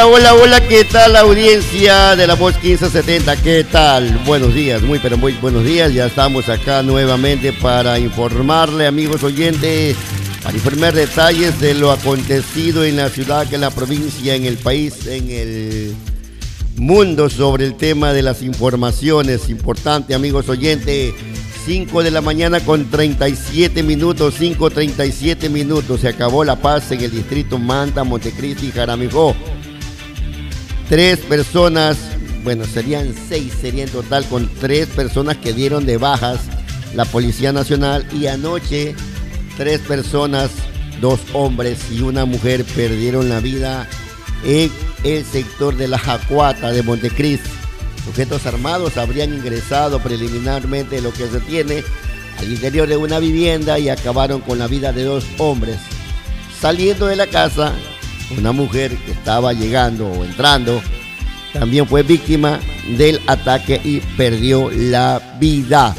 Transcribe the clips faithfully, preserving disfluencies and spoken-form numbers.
Hola, hola, hola, ¿qué tal la audiencia de La Voz quince setenta? ¿Qué tal? Buenos días, muy pero muy buenos días. Ya estamos acá nuevamente para informarle, amigos oyentes, para informar detalles de lo acontecido en la ciudad, en la provincia, en el país, en el mundo, sobre el tema de las informaciones. Importante, amigos oyentes, cinco de la mañana con treinta y siete minutos, cinco treinta y siete minutos. Se acabó la paz en el distrito Manta, Montecristi y Jaramijó. Tres personas, bueno, serían seis, sería en total, con tres personas que dieron de bajas la Policía Nacional, y anoche tres personas, dos hombres y una mujer, perdieron la vida en el sector de la Jacuata de Montecristi. Sujetos armados habrían ingresado preliminarmente, lo que se tiene, al interior de una vivienda y acabaron con la vida de dos hombres. Saliendo de la casa, una mujer que estaba llegando o entrando también fue víctima del ataque y perdió la vida.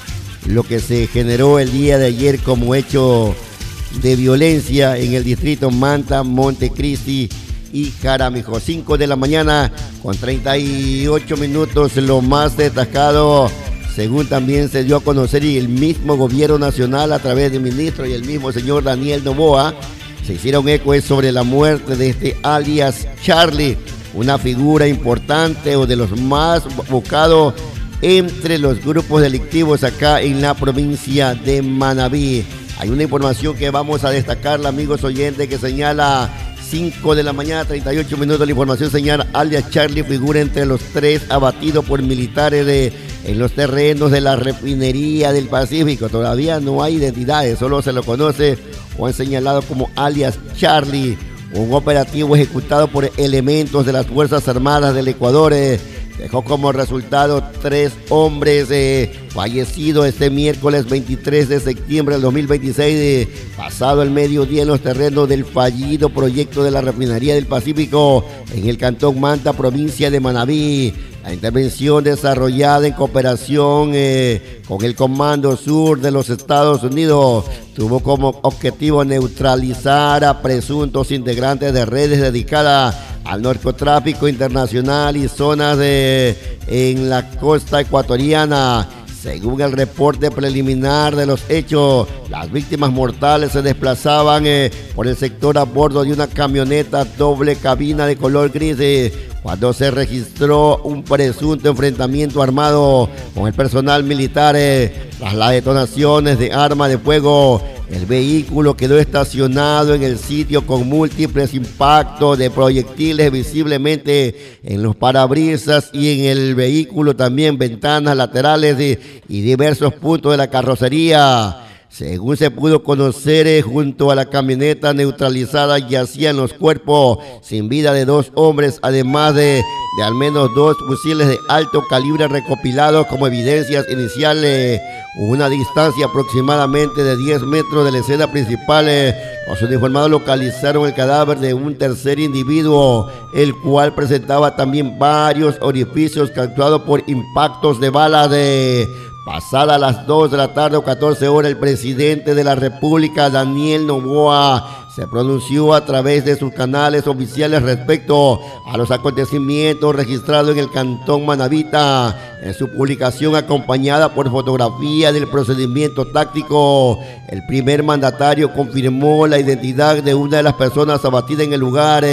Lo que se generó el día de ayer como hecho de violencia en el distrito Manta, Montecristi y Jaramijó. cinco de la mañana con treinta y ocho minutos. Lo más destacado, según también se dio a conocer, y el mismo gobierno nacional a través del ministro y el mismo señor Daniel Noboa se hicieron eco, es sobre la muerte de este alias Charlie, una figura importante o de los más buscados entre los grupos delictivos acá en la provincia de Manabí. Hay una información que vamos a destacarla, amigos oyentes, que señala cinco de la mañana, treinta y ocho minutos. La información señala: alias Charlie figura entre los tres abatidos por militares de, en los terrenos de la refinería del Pacífico. Todavía no hay identidades, solo se lo conoce o han señalado como alias Charlie. Un operativo ejecutado por elementos de las Fuerzas Armadas del Ecuador eh, dejó como resultado tres hombres eh, fallecidos este miércoles veintitrés de septiembre del dos mil veintiséis, eh, pasado el mediodía, en los terrenos del fallido proyecto de la refinería del Pacífico en el cantón Manta, provincia de Manabí. La intervención, desarrollada en cooperación eh, con el Comando Sur de los Estados Unidos, tuvo como objetivo neutralizar a presuntos integrantes de redes dedicadas al narcotráfico internacional y zonas de, en la costa ecuatoriana. Según el reporte preliminar de los hechos, las víctimas mortales se desplazaban eh, por el sector a bordo de una camioneta doble cabina de color gris eh, cuando se registró un presunto enfrentamiento armado con el personal militar. Eh, tras las detonaciones de arma de fuego, el vehículo quedó estacionado en el sitio con múltiples impactos de proyectiles visiblemente en los parabrisas y en el vehículo también ventanas laterales de, y diversos puntos de la carrocería. Según se pudo conocer, eh, junto a la camioneta neutralizada yacían los cuerpos sin vida de dos hombres, además de, de al menos dos fusiles de alto calibre recopilados como evidencias iniciales. Una distancia aproximadamente de diez metros de la escena principal, eh, los uniformados localizaron el cadáver de un tercer individuo, el cual presentaba también varios orificios causados por impactos de bala. De Pasada las dos de la tarde o catorce horas, el presidente de la República, Daniel Noboa, se pronunció a través de sus canales oficiales respecto a los acontecimientos registrados en el cantón Manabita. En su publicación, acompañada por fotografía del procedimiento táctico, el primer mandatario confirmó la identidad de una de las personas abatidas en el lugar.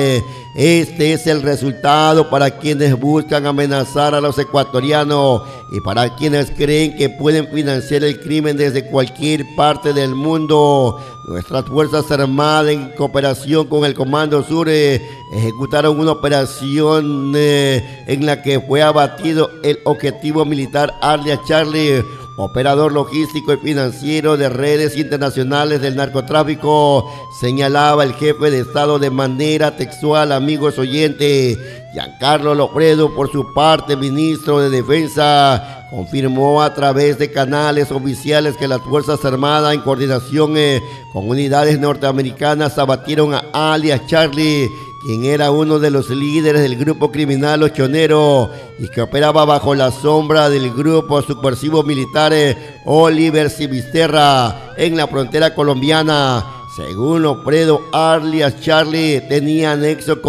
Este es el resultado para quienes buscan amenazar a los ecuatorianos y para quienes creen que pueden financiar el crimen desde cualquier parte del mundo. Nuestras Fuerzas Armadas, en cooperación con el Comando Sur, eh, ejecutaron una operación eh, en la que fue abatido el objetivo militar alias Charlie, operador logístico y financiero de redes internacionales del narcotráfico, señalaba el jefe de Estado de manera textual, amigos oyentes. Giancarlo Lopredo, por su parte, ministro de Defensa, confirmó a través de canales oficiales que las Fuerzas Armadas, en coordinación eh, con unidades norteamericanas, abatieron a alias Charlie, quien era uno de los líderes del grupo criminal Los Choneros y que operaba bajo la sombra del grupo subversivo militar Oliver Civisterra en la frontera colombiana. Según Lopredo, alias Charlie tenía nexo con